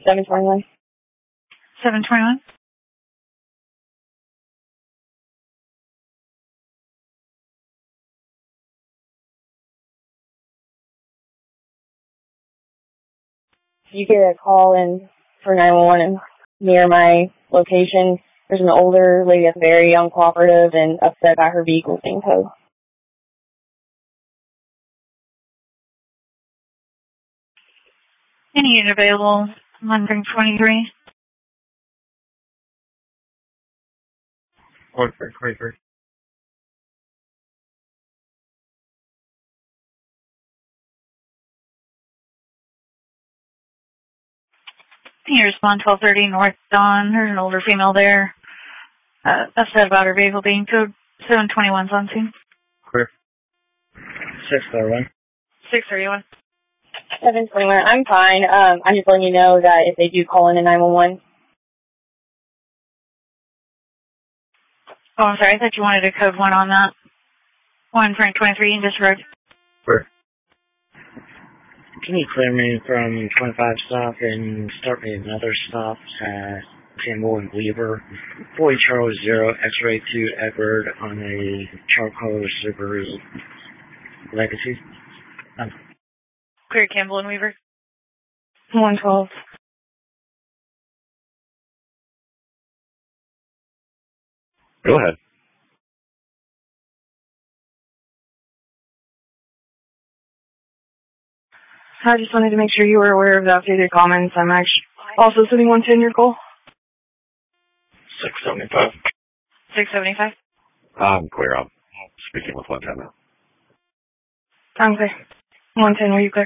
721. 721. You get a call in for 911 near my location. There's an older lady that's very uncooperative and upset about her vehicle being towed. Any unit available? 123. 123. Can you respond 1230 North Dawn? There's an older female there. Upset about her vehicle being towed. 721's on scene. Clear. 631. 631. 721. I'm fine. I'm just letting you know that if they do call in to 911. Oh, I'm sorry. I thought you wanted a code 1 on that. 123 in this road. Clear. Can you clear me from 25 stop and start me another stop at Campbell and Weaver? 40 Charles 0 X-ray 2 Edward on a charcoal Subaru Legacy. Clear Campbell and Weaver. 112. Go ahead. I just wanted to make sure you were aware of the updated comments. I'm actually also sitting 110 your call. 675. 675. I'm clear. I'm speaking with 110 now. I'm clear. 110, were you clear?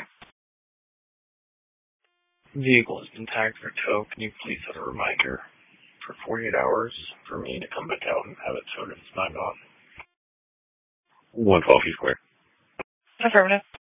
Vehicle has been tagged for tow. Can you please set a reminder for 48 hours for me to come back out and have it towed if it's not gone? 112, he's clear. Affirmative.